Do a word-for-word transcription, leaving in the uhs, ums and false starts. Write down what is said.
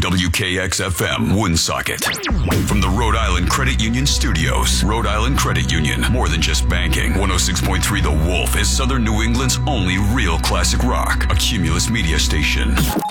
W K X F M, Woonsocket. From the Rhode Island Credit Union Studios. Rhode Island Credit Union, more than just banking. one oh six point three The Wolf is Southern New England's only real classic rock. A Cumulus media station.